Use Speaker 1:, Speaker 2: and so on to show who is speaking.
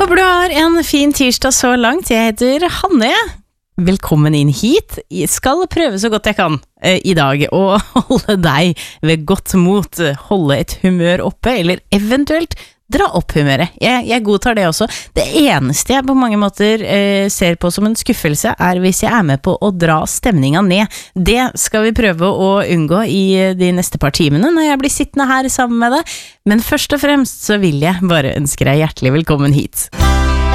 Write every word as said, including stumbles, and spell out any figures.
Speaker 1: Håper du har en fin tirsdag så langt. Jeg heter Hanne. Velkommen inn hit. Jeg skal prøve så godt jeg kan eh, i dag å holde deg ved godt mot, holde et humør oppe, eller eventuelt dra opp humøret. Jeg, jeg godtar det også. Det eneste jeg på mange måter eh, ser på som en skuffelse er hvis jeg er med på å dra stemningen ned. Det skal vi prøve å unngå i de neste par timene når jeg blir sittende her sammen med deg. Men først og fremst så vil jeg bare ønske deg hjertelig velkommen hit.